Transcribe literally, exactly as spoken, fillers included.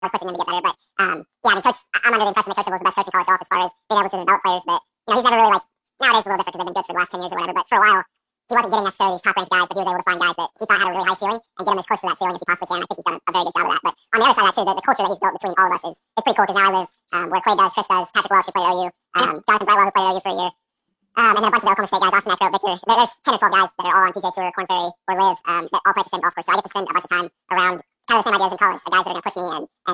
was pushing him to get better. But um, yeah, I mean, coach, I'm under the impression that Coach was the best coach in college golf as far as being able to develop players. That you know, he's never really like nowadays it's a little different because they've been good for the last ten years or whatever. But for a while, he wasn't getting necessarily these top ranked guys, but he was able to find guys that he thought had a really high ceiling and get them as close to that ceiling as he possibly can. I think he's done a very good job of that. But on the other side of that too, the, the culture that he's built between all of us is, is pretty cool because now I live um, where Quade does, Chris does, Patrick Welch who played at O U, um, Jonathan Brightwell who played at O U for a year. Um, and then a bunch of the Oklahoma State guys, Austin Eckert, Victor. There, there's ten or twelve guys that are all on P J Tour, Korn Ferry, or Live, um, that all play at the same golf course. So I get to spend a bunch of time around kind of the same ideas in college, the guys that are going to push me and, and